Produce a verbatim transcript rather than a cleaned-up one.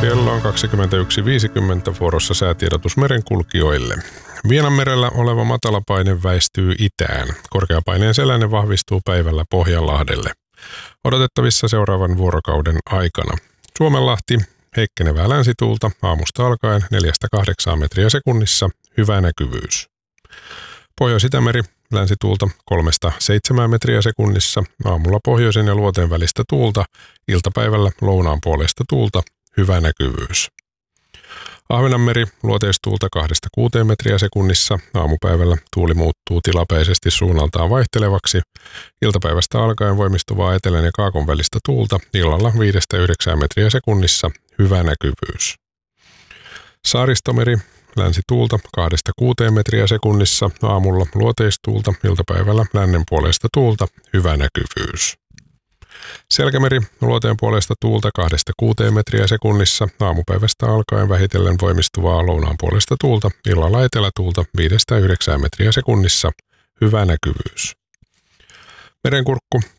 Kello on kaksikymmentäyksi viisikymmentä, vuorossa säätiedotus merenkulkijoille. Vienanmerellä oleva matalapaine väistyy itään. Korkeapaineen seläne vahvistuu päivällä Pohjanlahdelle. Odotettavissa seuraavan vuorokauden aikana. Suomenlahti, heikkenevää länsituulta, aamusta alkaen neljästä kahdeksaan metriä sekunnissa, hyvä näkyvyys. Pohjois-Itämeri, länsituulta kolmesta seitsemään metriä sekunnissa, aamulla pohjoisen ja luoteen välistä tuulta, iltapäivällä lounaan puolesta tuulta, hyvä näkyvyys. Ahvenanmeri, luoteistuulta kahdesta kuuteen metriä sekunnissa, aamupäivällä tuuli muuttuu tilapäisesti suunnaltaan vaihtelevaksi, iltapäivästä alkaen voimistuvaa etelän ja kaakon välistä tuulta, illalla viidestä yhdeksään metriä sekunnissa, hyvä näkyvyys. Saaristomeri, länsituulta kahdesta kuuteen metriä sekunnissa, aamulla luoteistuulta, iltapäivällä lännen puolesta tuulta, hyvä näkyvyys. Selkämeri, luoteen puolesta tuulta kahdesta kuuteen metriä sekunnissa, aamupäivästä alkaen vähitellen voimistuvaa lounaan puolesta tuulta, illalla etelätuulta viidestä yhdeksään metriä sekunnissa, hyvä näkyvyys. Merenkurkku,